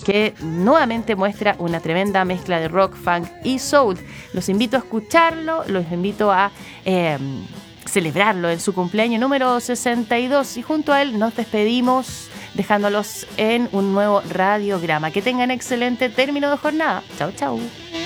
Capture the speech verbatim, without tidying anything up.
que nuevamente muestra una tremenda mezcla de rock, funk y soul. Los invito a escucharlo, los invito a eh, celebrarlo en su cumpleaños número sesenta y dos, y junto a él nos despedimos dejándolos en un nuevo radiograma. Que tengan excelente término de jornada. Chau, chau.